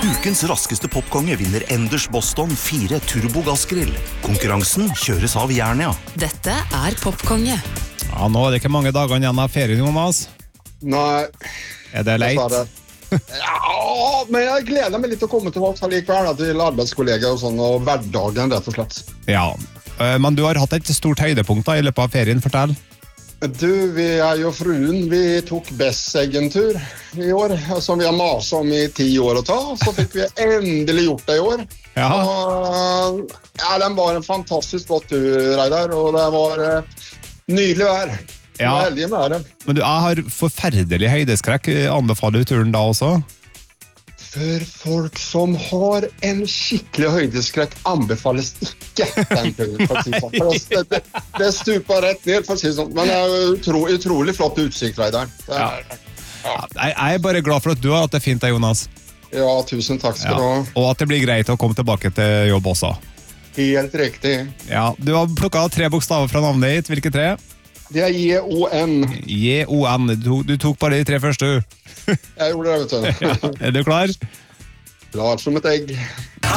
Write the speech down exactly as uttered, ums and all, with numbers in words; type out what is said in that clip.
Ukens raskeste popkonge vinner Enders Boston fire Turbo Gassgrill. Konkurransen kjøres av Jernia. Dette er popkonge. Ja, nå er det ikke mange dagene igjen av ferien, Jonas. Nei. Er det leit? Ja, men jeg gleder meg litt til å komme tilbake likevel til arbeidskollegaer og sånn, og hverdagen rett og slett. Ja, men du har hatt et stort høydepunkt da, i løpet av ferien, fortell. Du, vi er jo fruen, vi tok Besseggen-tur i år, som vi har maset om i ti år å ta, så fikk vi endelig gjort det i år. Ja. Og, ja, den var en fantastisk flott tur, Reidar, og det var uh, nydelig vær. Ja. Heldig med det. Men du, jeg har forferdelig høydeskrekk, anbefaler du turen da også? For folk som har en skikkelig høydeskrekk anbefales ikke den turen, for å si sånn. For det, det, det stuper rett ned, for å si sånn. Men det er utro, utrolig flott utsikt, Reidar. Ja. Ja. Jeg er bare glad for at du har hatt det fint der, Jonas. Ja, tusen takk skal du ha. Ja. Og at det blir greit å komme tilbake til jobb også. Helt riktig. Ja, du har plukket tre bokstaver fra navnet ditt. Hvilke tre? Det er J O N. J O N. Du, du tok bare de tre første. Jeg gjorde det, vet du. Ja. Er du klar? Klar som et egg.